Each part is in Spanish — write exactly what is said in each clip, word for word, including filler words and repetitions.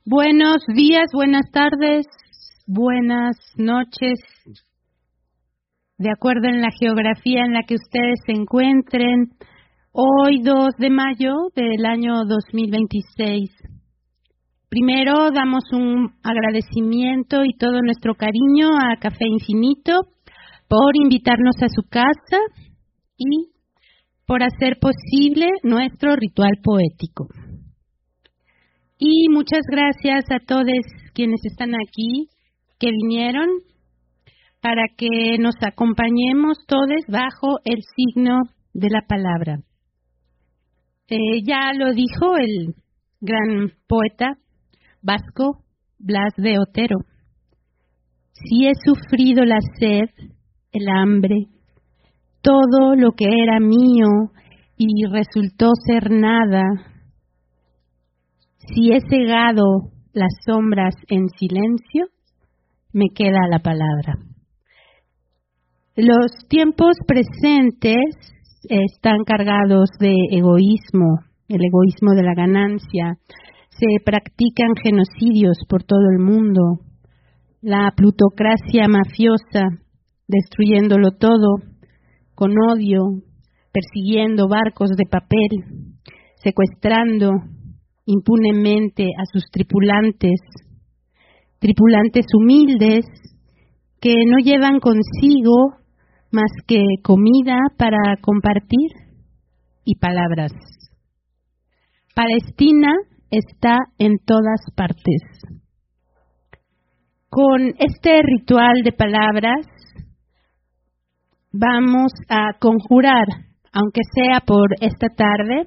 Buenos días, buenas tardes, buenas noches, de acuerdo en la geografía en la que ustedes se encuentren, hoy dos de mayo del año dos mil veintiséis. Primero damos un agradecimiento y todo nuestro cariño a Café Infinito por invitarnos a su casa y por hacer posible nuestro ritual poético. Y muchas gracias a todos quienes están aquí, que vinieron, para que nos acompañemos todos bajo el signo de la palabra. Eh, ya lo dijo el gran poeta vasco Blas de Otero. Si he sufrido la sed, el hambre, todo lo que era mío y resultó ser nada, si he cegado las sombras en silencio, me queda la palabra. Los tiempos presentes están cargados de egoísmo, el egoísmo de la ganancia. Se practican genocidios por todo el mundo. La plutocracia mafiosa, destruyéndolo todo, con odio, persiguiendo barcos de papel, secuestrando impunemente a sus tripulantes, tripulantes humildes que no llevan consigo más que comida para compartir y palabras. Palestina está en todas partes. Con este ritual de palabras vamos a conjurar, aunque sea por esta tarde,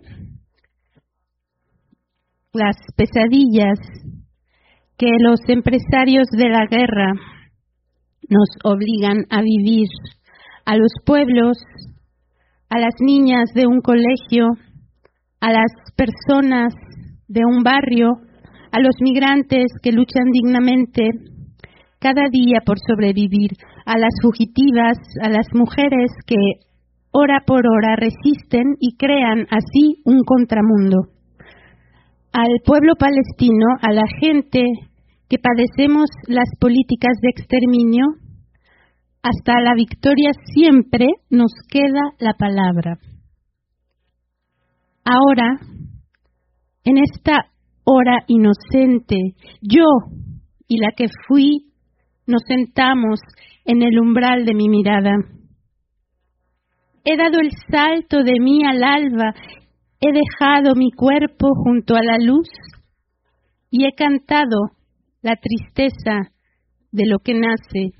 las pesadillas que los empresarios de la guerra nos obligan a vivir, a los pueblos, a las niñas de un colegio, a las personas de un barrio, a los migrantes que luchan dignamente cada día por sobrevivir, a las fugitivas, a las mujeres que hora por hora resisten y crean así un contramundo. Al pueblo palestino, a la gente que padecemos las políticas de exterminio, hasta la victoria siempre nos queda la palabra. Ahora, en esta hora inocente, yo y la que fui nos sentamos en el umbral de mi mirada. He dado el salto de mí al alba. He dejado mi cuerpo junto a la luz y he cantado la tristeza de lo que nace.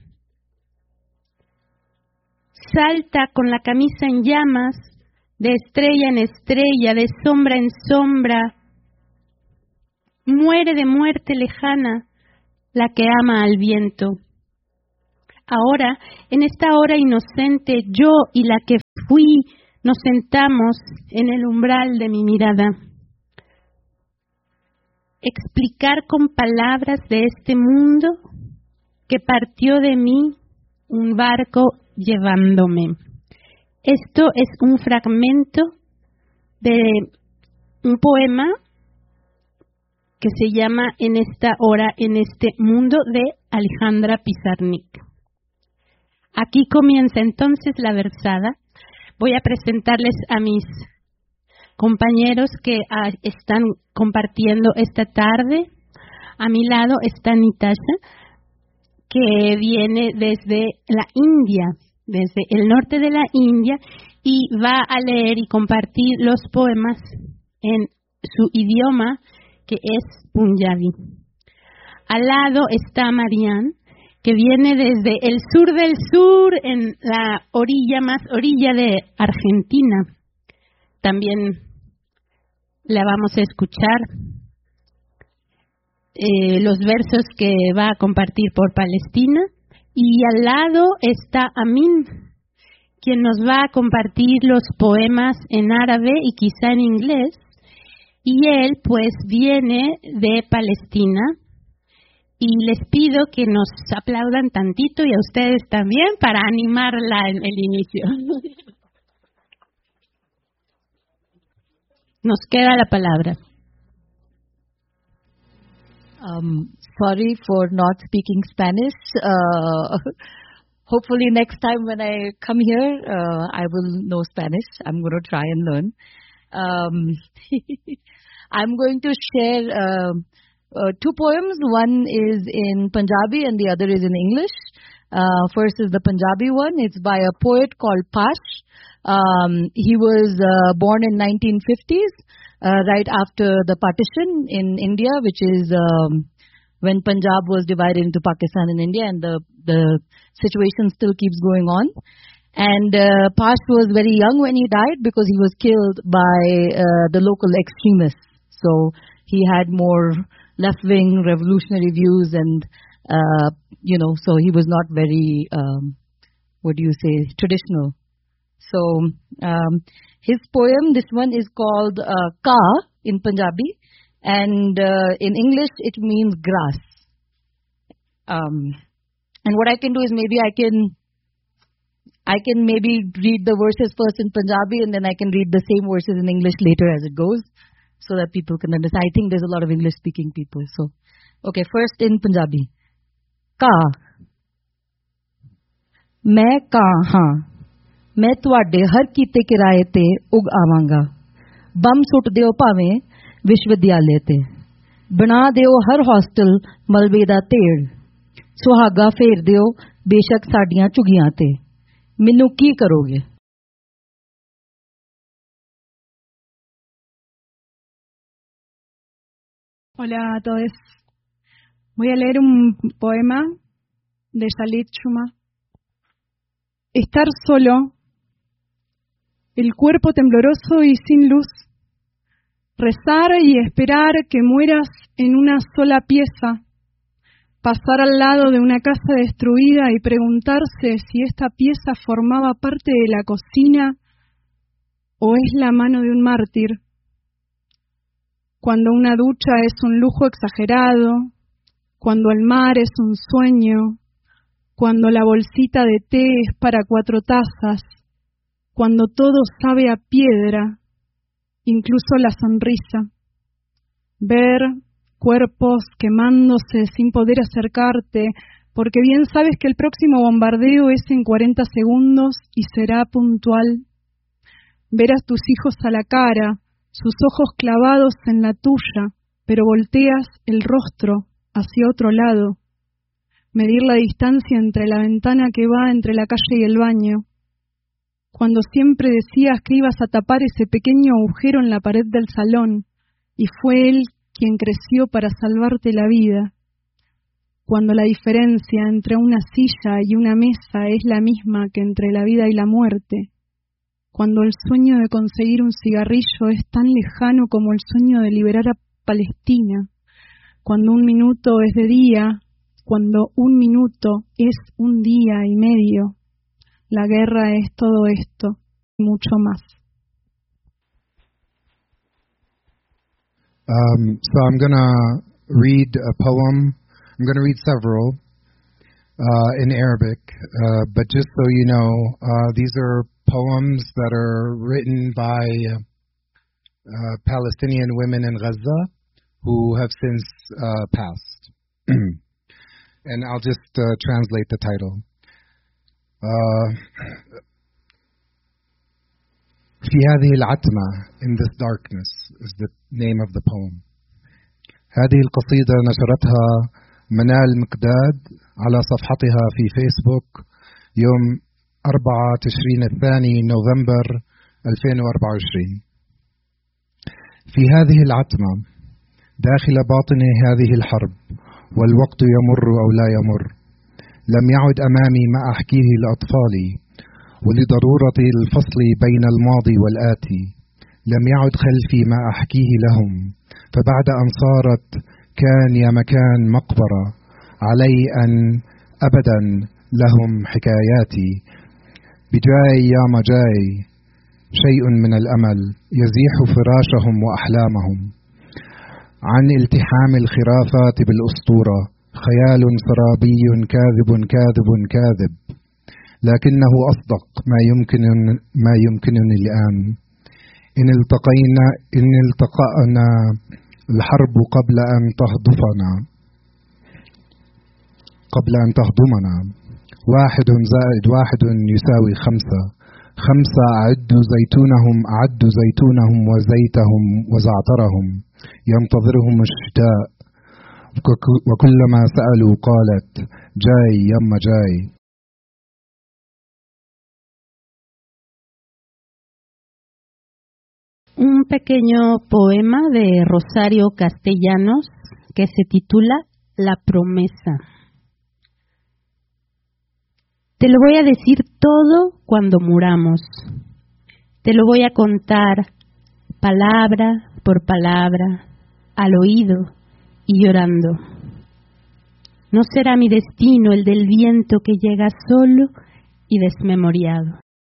Salta con la camisa en llamas, de estrella en estrella, de sombra en sombra. Muere de muerte lejana la que ama al viento. Ahora, en esta hora inocente, yo y la que fui, nos sentamos en el umbral de mi mirada. Explicar con palabras de este mundo que partió de mí un barco llevándome. Esto es un fragmento de un poema que se llama En esta hora, en este mundo, de Alejandra Pizarnik. Aquí comienza entonces la versada. Voy a presentarles a mis compañeros que ah, están compartiendo esta tarde. A mi lado está Nitasha, que viene desde la India, desde el norte de la India, y va a leer y compartir los poemas en su idioma, que es Punjabi. Al lado está Marianne, que viene desde el sur del sur, en la orilla más orilla de Argentina. También la vamos a escuchar eh, los versos que va a compartir por Palestina. Y al lado está Amin, quien nos va a compartir los poemas en árabe y quizá en inglés. Y él pues viene de Palestina. Y les pido que nos aplaudan tantito y a ustedes también para animarla en el inicio. Nos queda la palabra. Um, sorry for not speaking Spanish. Uh, hopefully next time when I come here, uh, I will know Spanish. I'm going to try and learn. Um, I'm going to share uh, uh, two poems. One is in Punjabi and the other is in English. Uh, first is the Punjabi one. It's by a poet called Pash. Um, he was uh, born in nineteen fifties, uh, right after the partition in India, which is um, when Punjab was divided into Pakistan and India, and the, the situation still keeps going on. And uh, Pash was very young when he died because he was killed by uh, the local extremists. So he had more left-wing revolutionary views and, uh, you know, so he was not very, um, what do you say, traditional. So um, his poem, this one is called uh, Ka in Punjabi, and uh, in English it means grass. Um, and what I can do is maybe I can I can maybe read the verses first in Punjabi and then I can read the same verses in English later as it goes, so that people can understand. I think there's a lot of English speaking people. So, okay, first in Punjabi. Ka. मैं का हाँ मैं तुहाडे हर कीते किराए ते उग आवांगा बम सुट दिओ भावें विश्वविद्यालय ते बना दिओ हर हॉस्टल मलबे दा ढेड़ सुहागा फेर दिओ बेशक साडियां झुगियां ते मैनू की करोगे. Hola a todos. Voy a leer un poema de Khalid Chuma. Estar solo, el cuerpo tembloroso y sin luz, rezar y esperar que mueras en una sola pieza, pasar al lado de una casa destruida y preguntarse si esta pieza formaba parte de la cocina o es la mano de un mártir. Cuando una ducha es un lujo exagerado, cuando el mar es un sueño, cuando la bolsita de té es para cuatro tazas, cuando todo sabe a piedra, incluso la sonrisa. Ver cuerpos quemándose sin poder acercarte, porque bien sabes que el próximo bombardeo es en cuarenta segundos y será puntual. Ver a tus hijos a la cara, sus ojos clavados en la tuya, pero volteas el rostro hacia otro lado. Medir la distancia entre la ventana que va entre la calle y el baño. Cuando siempre decías que ibas a tapar ese pequeño agujero en la pared del salón, y fue él quien creció para salvarte la vida. Cuando la diferencia entre una silla y una mesa es la misma que entre la vida y la muerte. Cuando el sueño de conseguir un cigarrillo es tan lejano como el sueño de liberar a Palestina. Cuando un minuto es de día, cuando un minuto es un día y medio. La guerra es todo esto y mucho más. Um, so I'm going to read a poem. I'm going to read several uh, in Arabic, uh, but just so you know, uh, these are poems that are written by uh, Palestinian women in Gaza who have since uh, passed. And I'll just uh, translate the title. Uh, في هذه العتمة, in this darkness, is the name of the poem. هذه القصيدة نشرتها منال مقداد على صفحتها في فيسبوك يوم أربعة تشرين الثاني نوفمبر ألفين وأربعة وعشرين. في هذه العتمة داخل باطن هذه الحرب والوقت يمر أو لا يمر، لم يعد أمامي ما أحكيه لأطفالي، ولضرورة الفصل بين الماضي والآتي لم يعد خلفي ما أحكيه لهم، فبعد أن صارت كان يا مكان مقبرة علي أن أبدا لهم حكاياتي. بجاي يا مجاي شيء من الأمل يزيح فراشهم وأحلامهم عن التحام الخرافات بالأسطورة، خيال سرابي كاذب كاذب كاذب، لكنه أصدق ما يمكن ما يمكنني الآن. إن التقينا إن التقأنا الحرب قبل أن تهدفنا، قبل أن تهضمنا. واحد زائد واحد يساوي خمسة. خمسة أعدوا زيتونهم أعدوا زيتونهم وزيتهم وزعترهم، ينتظرهم الشتاء، وكلما سألوا قالت جاي يما جاي. Un pequeño poema de Rosario Castellanos que se titula La promesa. Te lo voy a decir todo cuando muramos. Te lo voy a contar palabra por palabra, al oído y llorando. No será mi destino el del viento que llega solo y desmemoriado.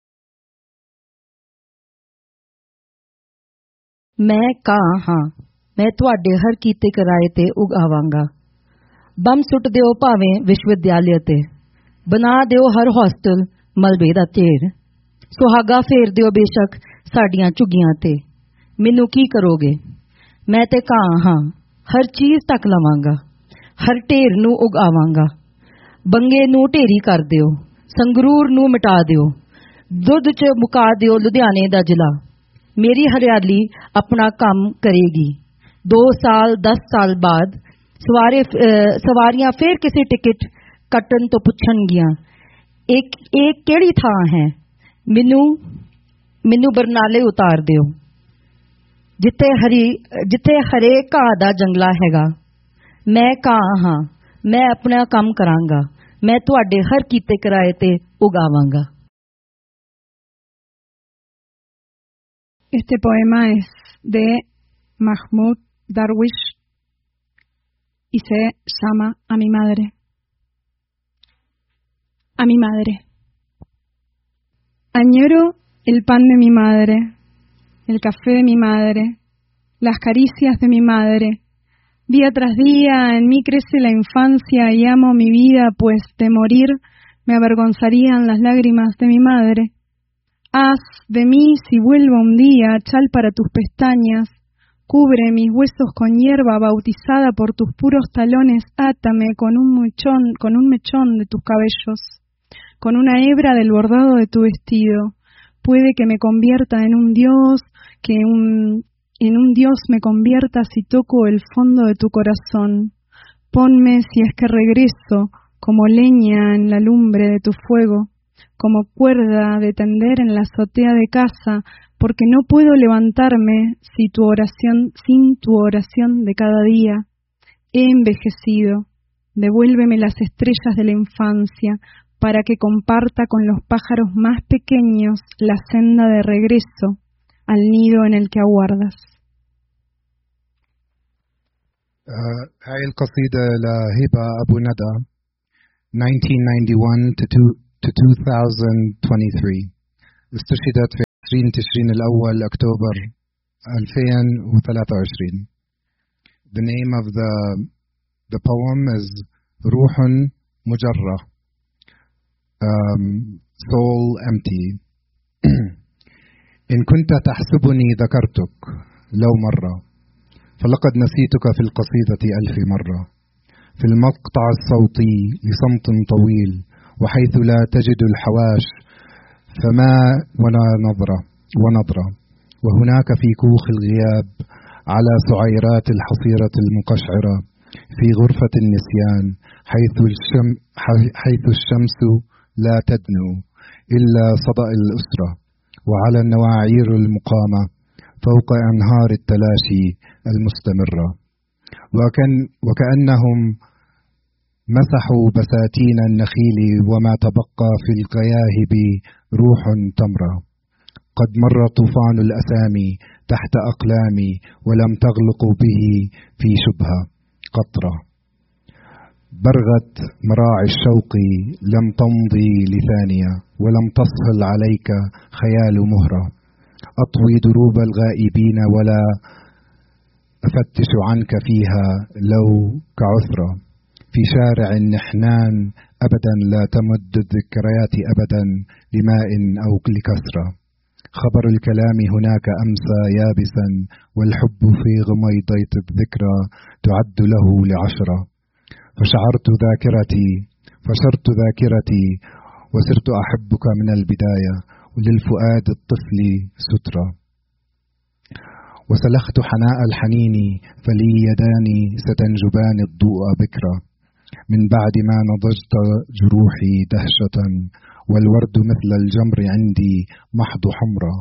मैं कहाँ हाँ मैं तुहाडे हर कीते कराए ते उगावांगा। बम सुट दिओ भावें विश्वविद्यालय ते, बना दिओ हर हॉस्टल मलबे दा ढेर, सुहागा फेर दिओ बेशक साडियां झुग्गियां ते, मैनू की करोगे? मैं ते कहाँ हाँ हर चीज तक लवांगा, हर ढेर नू उगावांगा। बंगे नू ढेरी कर दिओ, संगरूर नू मिटा दिओ, दुध च मुका दिओ लुधियाने दा जिला। मेरी हरियाली अपना काम करेगी। दो साल दस साल बाद सवारे सवारियां फिर किसी टिकट कटन तो पुछणगियां एक एक केड़ी थां है, मैनू मैनू बरनाले उतार दिओ जिथे हरी जिथे हरे घाह दा जंगला हैगा। मैं कहाँ हाँ मैं अपना काम करांगा, मैं तुहाडे हर कीते कराए ते उगावांगा। Este poema es de Mahmoud Darwish y se llama A mi madre. A mi madre. Añoro el pan de mi madre, el café de mi madre, las caricias de mi madre. Día tras día en mí crece la infancia y amo mi vida, pues de morir me avergonzarían las lágrimas de mi madre. Haz de mí, si vuelvo un día, chal para tus pestañas, cubre mis huesos con hierba bautizada por tus puros talones, átame con un mechón, con un mechón de tus cabellos, con una hebra del bordado de tu vestido. Puede que me convierta en un dios, que un, en un dios me convierta si toco el fondo de tu corazón. Ponme, si es que regreso, como leña en la lumbre de tu fuego, como cuerda de tender en la azotea de casa, porque no puedo levantarme si tu oración, sin tu oración de cada día. He envejecido, devuélveme las estrellas de la infancia, para que comparta con los pájaros más pequeños la senda de regreso al nido en el que aguardas. هاي القصيدة لهبة أبو ندى nineteen ninety-one to two thousand twenty-three. استشهدت في عشرين تشرين الأول أكتوبر ألفين وثلاثة وعشرين. The name of the the poem is روح مجرة, um, soul empty. إن كنت تحسبني ذكرتك لو مرة، فلقد نسيتك في القصيدة ألف مرة، في المقطع الصوتي لصمت طويل، وحيث لا تجد الحواش فما ولا نظرة ونظرة، وهناك في كوخ الغياب على سعيرات الحصيرة المقشعرة في غرفة النسيان، حيث الشم حيث الشمس لا تدنو إلا صدأ الأسرة، وعلى النواعير المقامة فوق أنهار التلاشي المستمرة، وكان وكأنهم مسحوا بساتين النخيل وما تبقى في الغياهب روح تمرة. قد مر طوفان الأسامي تحت أقلامي ولم تغلق به في شبهة قطرة. برغت مراعي الشوق لم تمضي لثانية، ولم تصهل عليك خيال مهرة. أطوي دروب الغائبين ولا أفتش عنك فيها لو كعثرة. في شارع النحنان أبدا لا تمد الذكريات أبدا لماء أو لكسرة. خبر الكلام هناك أمسى يابسا، والحب في غميضة الذكرى تعد له لعشرة. فشعرت ذاكرتي فشرت ذاكرتي وصرت أحبك من البداية وللفؤاد الطفلي سترة وسلخت حناء الحنين فلي يداني ستنجبان الضوء بكرة من بعد ما نضجت جروحي دهشة والورد مثل الجمر عندي محض حمرة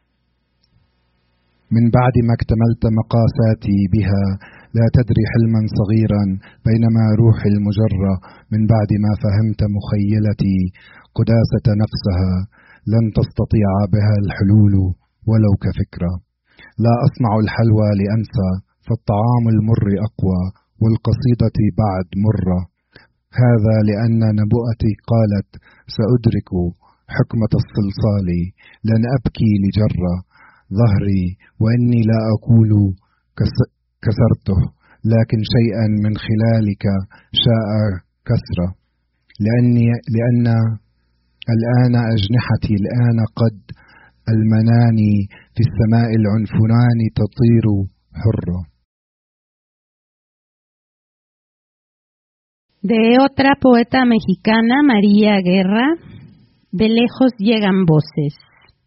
من بعد ما اكتملت مقاساتي بها لا تدري حلما صغيرا بينما روحي المجرة من بعد ما فهمت مخيلتي قداسة نفسها لن تستطيع بها الحلول ولو كفكرة لا أصنع الحلوى لأنسى فالطعام المر أقوى والقصيدة بعد مرة هذا لأن نبوءتي قالت سأدرك حكمة الصلصال لن أبكي لجرة ظهري وإني لا أقول كسرته لكن شيئا من خلالك شاء كسرة لأني لأن الآن أجنحتي الآن قد المناني في السماء العنفنان تطير حرة. De otra poeta mexicana, María Guerra, de lejos llegan voces.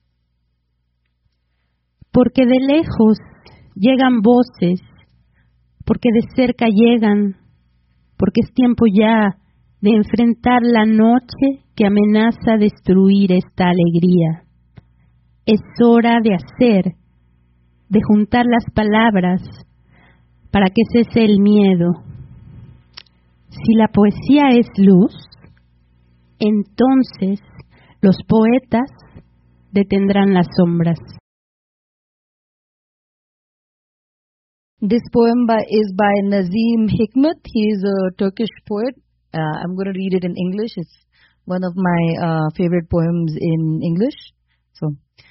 Porque de lejos llegan voces, porque de cerca llegan, porque es tiempo ya de enfrentar la noche que amenaza destruir esta alegría. Es hora de hacer, de juntar las palabras para que cese el miedo. Si la poesía es luz, entonces los poetas detendrán las sombras. This poem by, is by Nazim Hikmat. He is a Turkish poet. Uh, I'm going to read it in English. It's one of my uh, favorite poems in English. So,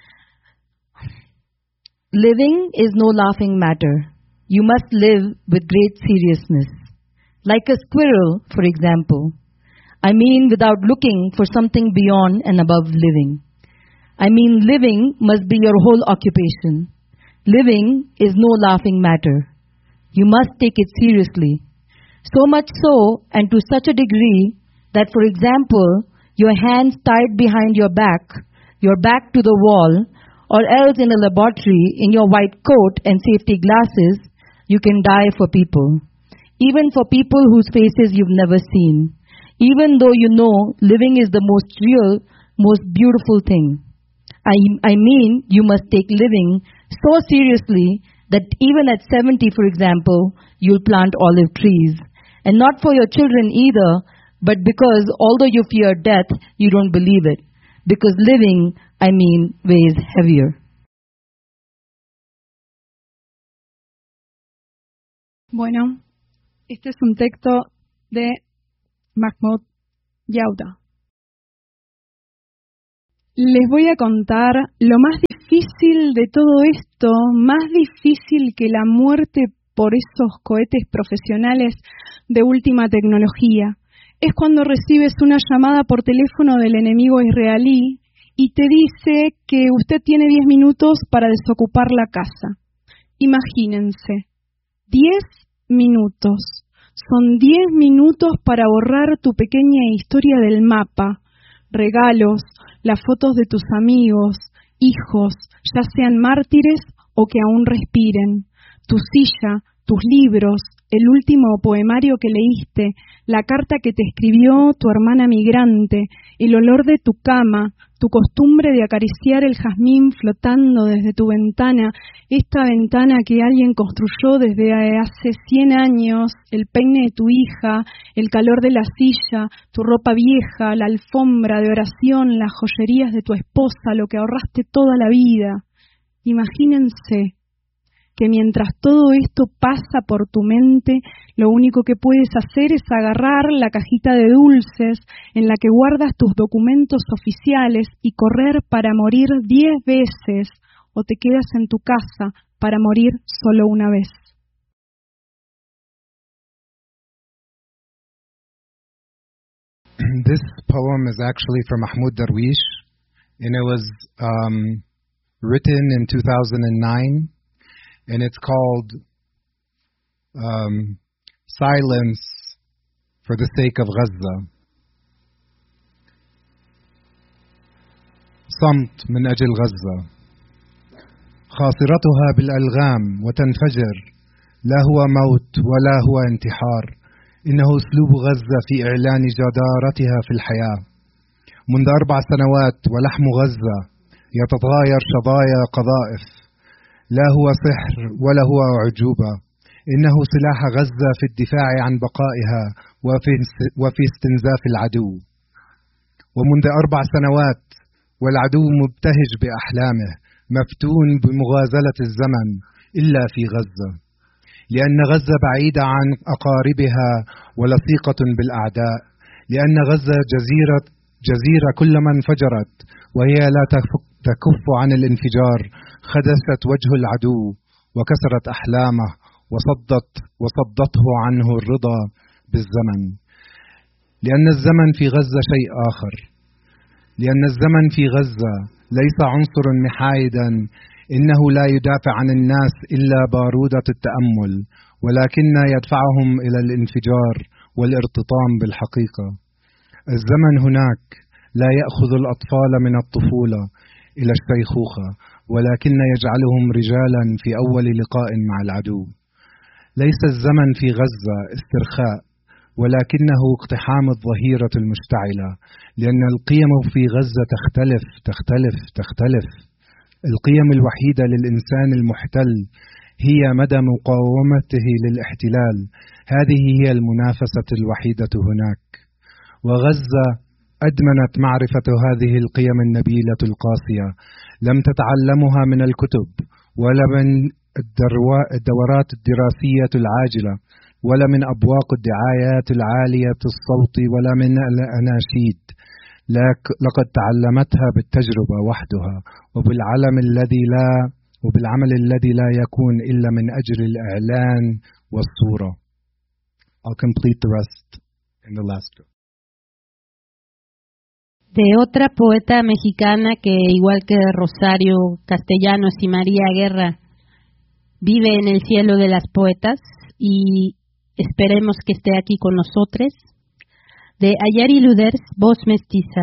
living is no laughing matter. You must live with great seriousness. Like a squirrel, for example. I mean without looking for something beyond and above living. I mean living must be your whole occupation. Living is no laughing matter. You must take it seriously. So much so, and to such a degree, that, for example, your hands tied behind your back, your back to the wall, or else in a laboratory in your white coat and safety glasses, you can die for people. Even for people whose faces you've never seen. Even though you know living is the most real, most beautiful thing. I, I mean, you must take living so seriously that even at seventy, for example, you'll plant olive trees. And not for your children either, but because although you fear death, you don't believe it. Because living, I mean, weighs heavier. Bueno, este es un texto de Mahmoud Yauda. Les voy a contar lo más difícil de todo esto, más difícil que la muerte por esos cohetes profesionales de última tecnología. Es cuando recibes una llamada por teléfono del enemigo israelí y te dice que usted tiene diez minutos para desocupar la casa. Imagínense, diez minutos. Son diez minutos para borrar tu pequeña historia del mapa, regalos, las fotos de tus amigos, hijos, ya sean mártires o que aún respiren, tu silla, tus libros, el último poemario que leíste, la carta que te escribió tu hermana migrante, el olor de tu cama, tu costumbre de acariciar el jazmín flotando desde tu ventana, esta ventana que alguien construyó desde hace cien años, el peine de tu hija, el calor de la silla, tu ropa vieja, la alfombra de oración, las joyerías de tu esposa, lo que ahorraste toda la vida. Imagínense que mientras todo esto pasa por tu mente, lo único que puedes hacer es agarrar la cajita de dulces en la que guardas tus documentos oficiales y correr para morir diez veces, o te quedas en tu casa para morir solo una vez. This poem is actually from Mahmoud Darwish, and it was um, written in two thousand nine. And it's called um, Silence for the sake of Gaza. صمت من أجل غزة، خاصرتها بالألغام وتنفجر، لا هو موت ولا هو انتحار، إنه أسلوب غزة في إعلان جدارتها في الحياة. منذ أربع سنوات ولحم غزة يتطاير شظايا قذائف، لا هو سحر ولا هو أعجوبة، إنه سلاح غزة في الدفاع عن بقائها وفي استنزاف العدو. ومنذ أربع سنوات والعدو مبتهج بأحلامه، مفتون بمغازلة الزمن إلا في غزة، لأن غزة بعيدة عن أقاربها ولصيقة بالأعداء، لأن غزة جزيرة جزيرة كلما انفجرت وهي لا تكف عن الانفجار خدشت وجه العدو وكسرت أحلامه وصدت وصدته عنه الرضا بالزمن. لأن الزمن في غزة شيء آخر، لأن الزمن في غزة ليس عنصر محايدا، إنه لا يدافع عن الناس إلا بارودة التأمل، ولكن يدفعهم إلى الانفجار والارتطام بالحقيقة. الزمن هناك لا يأخذ الأطفال من الطفولة إلى الشيخوخة، ولكن يجعلهم رجالا في أول لقاء مع العدو. ليس الزمن في غزة استرخاء، ولكنه اقتحام الظهيرة المشتعلة، لأن القيم في غزة تختلف تختلف تختلف. القيم الوحيدة للإنسان المحتل هي مدى مقاومته للاحتلال، هذه هي المنافسة الوحيدة هناك. وغزة أدمنت معرفة هذه القيم النبيلة القاسية، لم تتعلمها من الكتب ولا من الدورات الدراسية العاجلة ولا من أبواق الدعايات العالية الصوت ولا من الأناشيد، لقد تعلمتها بالتجربة وحدها وبالعلم الذي لا وبالعمل الذي لا يكون إلا من أجل الإعلان والصورة. I'll complete the rest in the last book. De otra poeta mexicana que, igual que Rosario Castellanos y María Guerra, vive en el cielo de las poetas y esperemos que esté aquí con nosotros, de Ayari Luders, voz mestiza.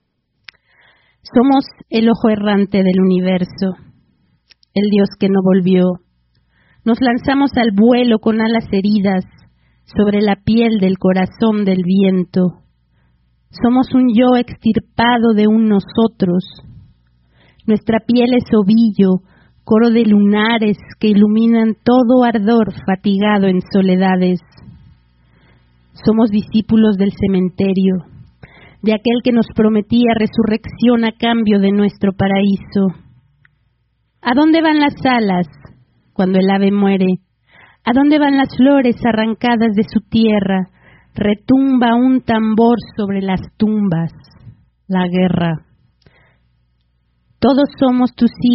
Somos el ojo errante del universo, el Dios que no volvió. Nos lanzamos al vuelo con alas heridas sobre la piel del corazón del viento. Somos un yo extirpado de un nosotros. Nuestra piel es ovillo, coro de lunares que iluminan todo ardor fatigado en soledades. Somos discípulos del cementerio, de aquel que nos prometía resurrección a cambio de nuestro paraíso. ¿A dónde van las alas cuando el ave muere? ¿A dónde van las flores arrancadas de su tierra? Retumba un tambor sobre las tumbas, la guerra. Todos somos tus hijos.